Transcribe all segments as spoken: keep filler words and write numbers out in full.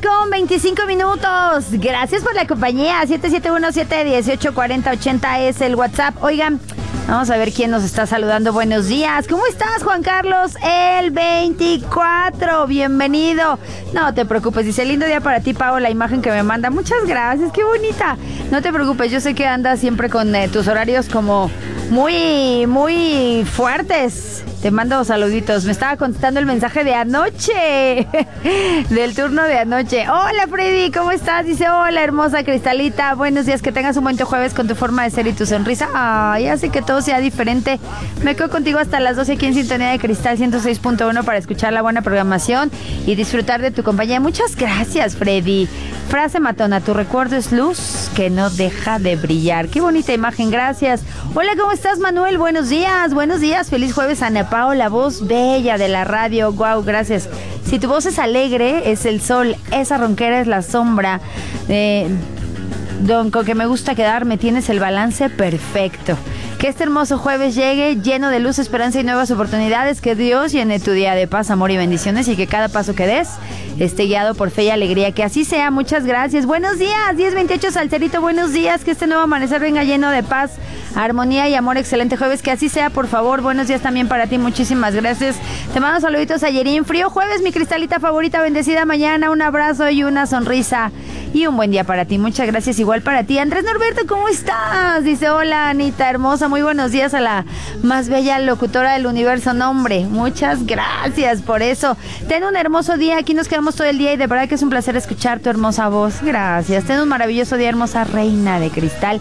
con veinticinco minutos. Gracias por la compañía. siete siete uno, siete uno ocho, cuatro cero ocho cero es el WhatsApp. Oigan, vamos a ver quién nos está saludando. Buenos días. ¿Cómo estás, Juan Carlos? El veinticuatro. Bienvenido. No te preocupes. Dice, lindo día para ti, Pau, la imagen que me manda. Muchas gracias. Qué bonita. No te preocupes. Yo sé que andas siempre con eh, tus horarios como muy, muy fuertes. Te mando saluditos. Me estaba contestando el mensaje de anoche. Del turno de anoche. Hola, Freddy, ¿cómo estás? Dice, hola, hermosa Cristalita. Buenos días, que tengas un buen jueves con tu forma de ser y tu sonrisa. Ay, hace que todo sea diferente. Me quedo contigo hasta las doce aquí en Sintonía de Cristal ciento seis punto uno para escuchar la buena programación y disfrutar de tu compañía. Muchas gracias, Freddy. Frase matona, tu recuerdo es luz que no deja de brillar. Qué bonita imagen, gracias. Hola, ¿cómo estás, Manuel? Buenos días, buenos días. Feliz jueves, Ana Pao, la voz bella de la radio. Wow, gracias. Si tu voz es alegre, es el sol. Esa ronquera es la sombra. Eh, don, con que me gusta quedarme, tienes el balance perfecto. Que este hermoso jueves llegue lleno de luz, esperanza y nuevas oportunidades. Que Dios llene tu día de paz, amor y bendiciones. Y que cada paso que des esté guiado por fe y alegría. Que así sea. Muchas gracias. Buenos días. diez veintiocho Salcerito. Buenos días. Que este nuevo amanecer venga lleno de paz, armonía y amor. Excelente jueves. Que así sea, por favor. Buenos días también para ti. Muchísimas gracias. Te mando saluditos a Yerín. Frío jueves, mi Cristalita favorita. Bendecida mañana. Un abrazo y una sonrisa. Y un buen día para ti. Muchas gracias. Igual para ti. Andrés Norberto, ¿cómo estás? Dice, hola, Anita hermosa. Muy buenos días a la más bella locutora del universo. Nombre, muchas gracias por eso. Ten un hermoso día. Aquí nos quedamos todo el día y de verdad que es un placer escuchar tu hermosa voz. Gracias. Ten un maravilloso día, hermosa reina de cristal.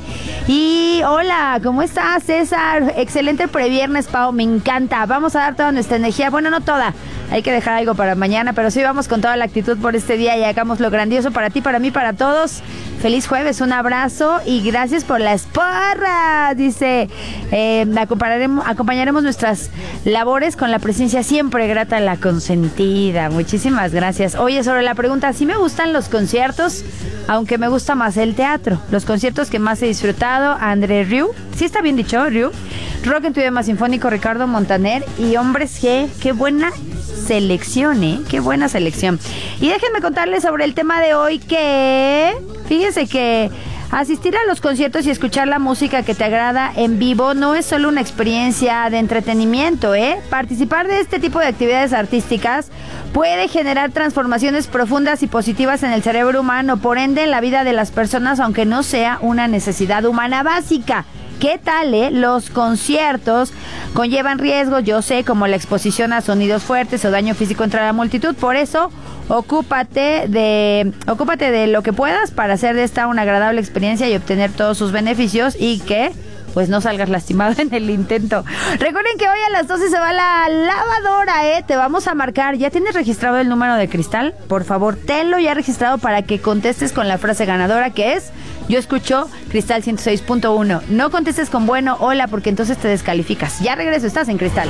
Y hola, ¿cómo estás, César? Excelente previernes, Pau. Me encanta. Vamos a dar toda nuestra energía. Bueno, no toda. Hay que dejar algo para mañana, pero sí vamos con toda la actitud por este día y hagamos lo grandioso para ti, para mí, para todos. Feliz jueves, un abrazo y gracias por las porras. Dice, eh, acompañaremos, acompañaremos nuestras labores con la presencia siempre grata de la consentida. Muchísimas gracias. Oye, sobre la pregunta, ¿sí me gustan los conciertos? Aunque me gusta más el teatro. Los conciertos que más he disfrutado, André Rieu. ¿Sí está bien dicho, Rieu? Rock en tu idioma sinfónico, Ricardo Montaner. Y Hombres G, qué buena selección, ¿eh? Qué buena selección. Y déjenme contarles sobre el tema de hoy que... Fíjense que asistir a los conciertos y escuchar la música que te agrada en vivo no es solo una experiencia de entretenimiento, ¿eh? Participar de este tipo de actividades artísticas puede generar transformaciones profundas y positivas en el cerebro humano, por ende en la vida de las personas, aunque no sea una necesidad humana básica. ¿Qué tal, eh? Los conciertos conllevan riesgos, yo sé, como la exposición a sonidos fuertes o daño físico entre la multitud. Por eso, ocúpate de, ocúpate de lo que puedas para hacer de esta una agradable experiencia y obtener todos sus beneficios y que... pues no salgas lastimado en el intento. Recuerden que hoy a las doce se va la lavadora, ¿eh? Te vamos a marcar. ¿Ya tienes registrado el número de Cristal? Por favor, tenlo ya registrado para que contestes con la frase ganadora, que es: yo escucho Cristal ciento seis punto uno. No contestes con bueno, hola, porque entonces te descalificas. Ya regreso, estás en Cristal.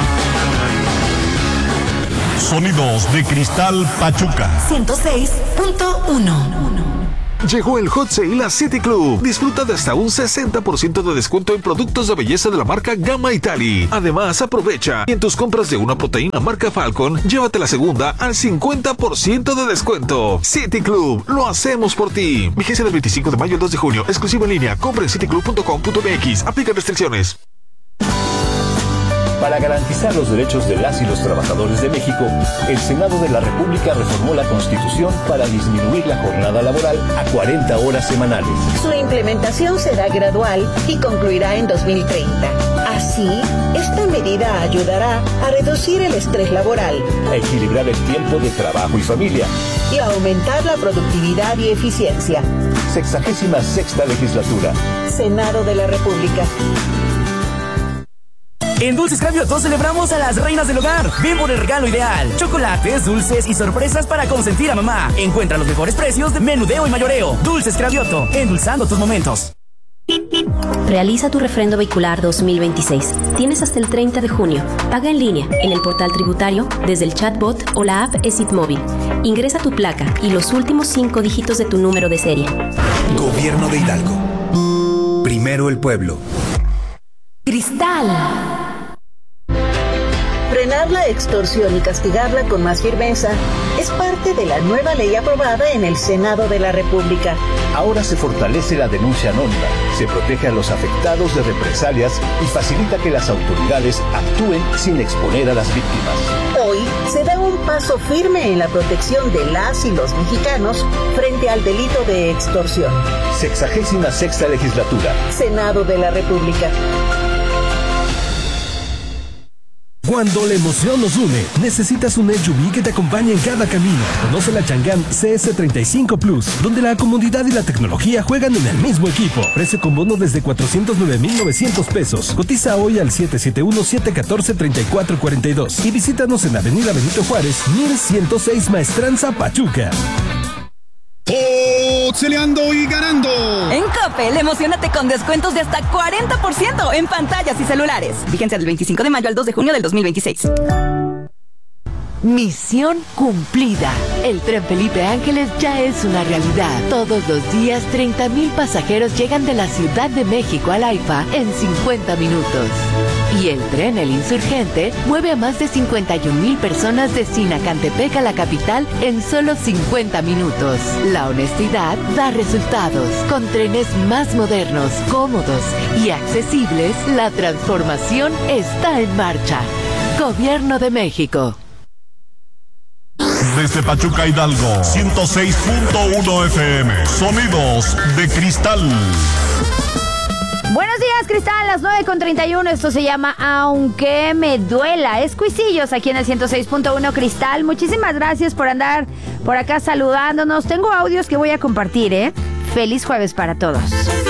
Sonidos de Cristal Pachuca ciento seis punto uno. Llegó el Hot Sale a City Club. Disfruta de hasta un sesenta por ciento de descuento en productos de belleza de la marca Gamma Italy. Además, aprovecha y en tus compras de una proteína marca Falcon, llévate la segunda al cincuenta por ciento de descuento. City Club, lo hacemos por ti. Vigencia del veinticinco de mayo al dos de junio. Exclusivo en línea. Compra en city club punto com punto m x. Aplica restricciones. Para garantizar los derechos de las y los trabajadores de México, el Senado de la República reformó la Constitución para disminuir la jornada laboral a cuarenta horas semanales. Su implementación será gradual y concluirá en dos mil treinta. Así, esta medida ayudará a reducir el estrés laboral, a equilibrar el tiempo de trabajo y familia y a aumentar la productividad y eficiencia. Sexagésima sexta legislatura. Senado de la República. En Dulces Cravioto celebramos a las reinas del hogar. Ven por el regalo ideal. Chocolates, dulces y sorpresas para consentir a mamá. Encuentra los mejores precios de menudeo y mayoreo. Dulces Cravioto, endulzando tus momentos. Realiza tu refrendo vehicular dos mil veintiséis. Tienes hasta el treinta de junio. Paga en línea, en el portal tributario, desde el chatbot o la app E S I T Móvil. Ingresa tu placa y los últimos cinco dígitos de tu número de serie. Gobierno de Hidalgo. Primero el pueblo. Cristal. frenar la extorsión y castigarla con más firmeza es parte de la nueva ley aprobada en el Senado de la República. Ahora se fortalece la denuncia anónima, se protege a los afectados de represalias y facilita que las autoridades actúen sin exponer a las víctimas. Hoy se da un paso firme en la protección de las y los mexicanos frente al delito de extorsión. Sexagésima sexta legislatura. Senado de la República. Cuando la emoción nos une, necesitas un S U V que te acompañe en cada camino. Conoce la Chang'an C S treinta y cinco Plus, donde la comodidad y la tecnología juegan en el mismo equipo. Precio con bono desde cuatrocientos nueve mil novecientos pesos. Cotiza hoy al siete siete uno, siete uno cuatro, tres cuatro cuatro dos y visítanos en Avenida Benito Juárez, mil ciento seis Maestranza, Pachuca. Pixeleando y ganando. En Coppel, emocionate con descuentos de hasta cuarenta por ciento en pantallas y celulares. Vigencia del veinticinco de mayo al dos de junio del dos mil veintiséis. Misión cumplida. El tren Felipe Ángeles ya es una realidad. Todos los días, treinta mil pasajeros llegan de la Ciudad de México al AIFA en cincuenta minutos. Y el tren El Insurgente mueve a más de cincuenta y un mil personas de Sinacantepec a la capital en solo cincuenta minutos. La honestidad da resultados. Con trenes más modernos, cómodos y accesibles, la transformación está en marcha. Gobierno de México. Desde Pachuca, Hidalgo, ciento seis punto uno F M. Sonidos de cristal. Buenos días, Cristal, las nueve con treinta y uno. Esto se llama Aunque Me Duela. Es Cuisillos aquí en el ciento seis punto uno Cristal. Muchísimas gracias por andar por acá saludándonos. Tengo audios que voy a compartir, ¿eh? Feliz jueves para todos.